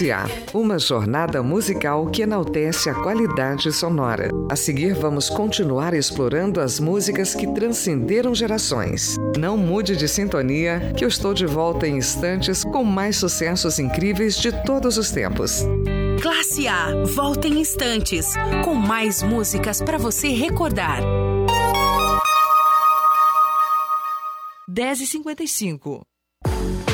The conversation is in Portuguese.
Classe A, uma jornada musical que enaltece a qualidade sonora. A seguir, vamos continuar explorando as músicas que transcenderam gerações. Não mude de sintonia, que eu estou de volta em instantes com mais sucessos incríveis de todos os tempos. Classe A, volta em instantes, com mais músicas para você recordar. 10h55.